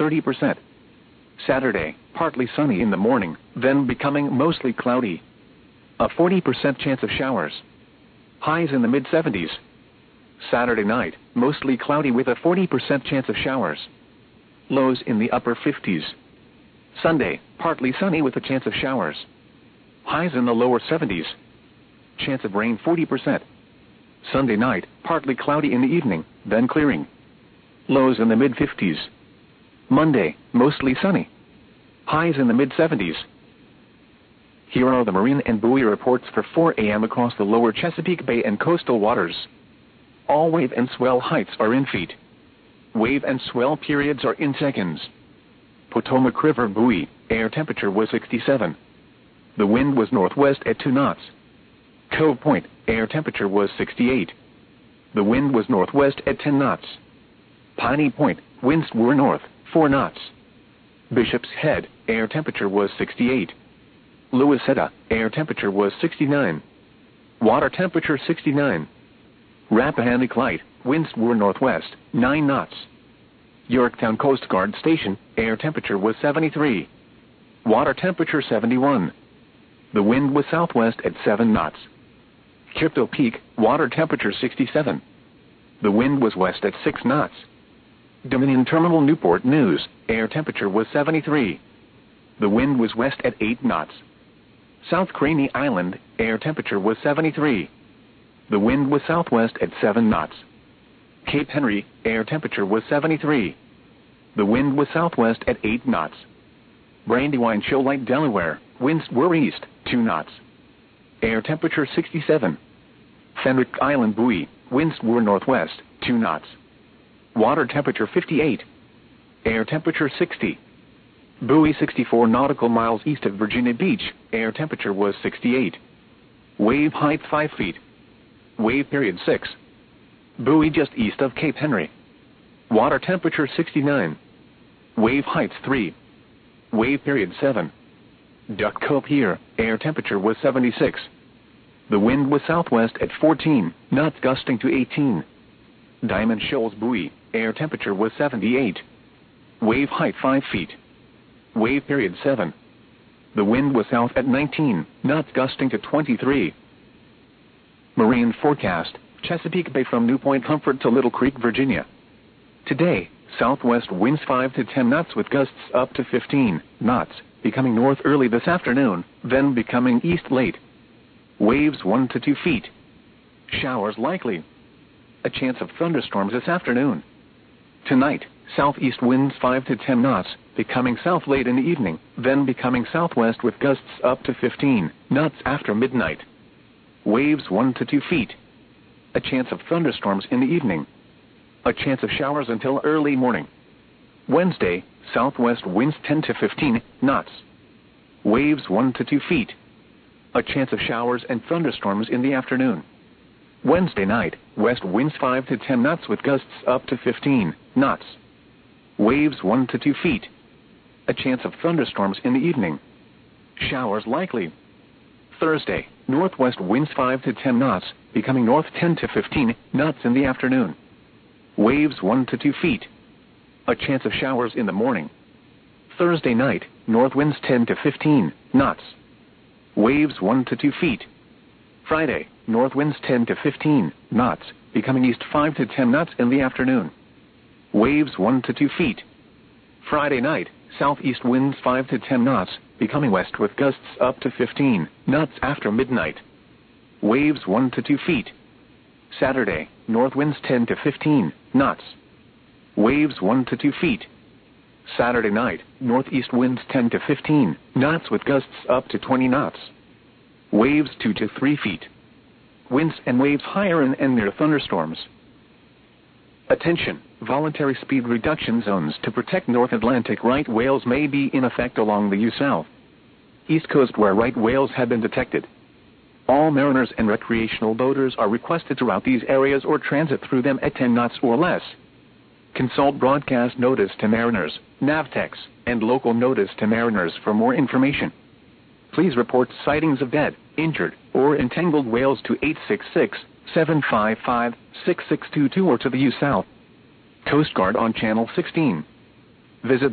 30%. Saturday, partly sunny in the morning, then becoming mostly cloudy. A 40% chance of showers. Highs in the mid-70s. Saturday night, mostly cloudy with a 40% chance of showers. Lows in the upper 50s. Sunday, partly sunny with a chance of showers. Highs in the lower 70s. Chance of rain 40%. Sunday night, partly cloudy in the evening, then clearing. Lows in the mid-50s. Monday, mostly sunny. Highs in the mid-70s. Here are the marine and buoy reports for 4 a.m. across the lower Chesapeake Bay and coastal waters. All wave and swell heights are in feet. Wave and swell periods are in seconds. Potomac River buoy, air temperature was 67. The wind was northwest at 2 knots. Cove Point, air temperature was 68. The wind was northwest at 10 knots. Piney Point, winds were north, 4 knots. Bishop's Head, air temperature was 68. Louisetta, air temperature was 69. Water temperature 69. Rappahannock Light, winds were northwest, 9 knots. Yorktown Coast Guard Station, air temperature was 73. Water temperature 71. The wind was southwest at 7 knots. Crypto Peak, water temperature 67. The wind was west at 6 knots. Dominion Terminal Newport News, air temperature was 73. The wind was west at 8 knots. South Craney Island, air temperature was 73. The wind was southwest at 7 knots. Cape Henry, air temperature was 73. The wind was southwest at 8 knots. Brandywine Shoal Lake, Delaware, winds were east, 2 knots. Air temperature 67. Fenwick Island buoy, winds were northwest, 2 knots. Water temperature 58. Air temperature 60. Buoy 64 nautical miles east of Virginia Beach, air temperature was 68. Wave height 5 feet. Wave period 6. Buoy just east of Cape Henry. Water temperature 69. Wave height 3. Wave period 7. Duck Cove Pier, air temperature was 76. The wind was southwest at 14 knots, gusting to 18. Diamond Shoals buoy, air temperature was 78. Wave height 5 feet. Wave period 7. The wind was south at 19 knots, gusting to 23. Marine forecast, Chesapeake Bay from New Point Comfort to Little Creek, Virginia. Today, southwest winds 5 to 10 knots with gusts up to 15 knots, becoming north early this afternoon, then becoming east late. Waves 1 to 2 feet. Showers likely. A chance of thunderstorms this afternoon. Tonight, southeast winds 5 to 10 knots, becoming south late in the evening, then becoming southwest with gusts up to 15 knots after midnight. Waves 1 to 2 feet. A chance of thunderstorms in the evening. A chance of showers until early morning. Wednesday, southwest winds 10 to 15 knots. Waves 1 to 2 feet. A chance of showers and thunderstorms in the afternoon. Wednesday night, west winds 5 to 10 knots with gusts up to 15 knots. Waves 1 to 2 feet. A chance of thunderstorms in the evening. Showers likely. Thursday, northwest winds 5 to 10 knots, becoming north 10 to 15 knots in the afternoon. Waves 1 to 2 feet. A chance of showers in the morning. Thursday night, north winds 10 to 15 knots. Waves 1 to 2 feet. Friday, north winds 10 to 15 knots, becoming east 5 to 10 knots in the afternoon. Waves 1 to 2 feet. Friday night, southeast winds 5 to 10 knots, becoming west with gusts up to 15 knots after midnight. Waves 1 to 2 feet. Saturday, north winds 10 to 15 knots. Waves 1 to 2 feet. Saturday night, northeast winds 10 to 15 knots with gusts up to 20 knots. Waves 2 to 3 feet. Winds and waves higher and near thunderstorms. Attention! Voluntary speed reduction zones to protect North Atlantic right whales may be in effect along the U-South East Coast where right whales have been detected. All mariners and recreational boaters are requested to route these areas or transit through them at 10 knots or less. Consult broadcast notice to mariners, Navtex, and local notice to mariners for more information. Please report sightings of dead, injured, or entangled whales to 866-755-6622 or to the U-South Coast Guard on Channel 16. Visit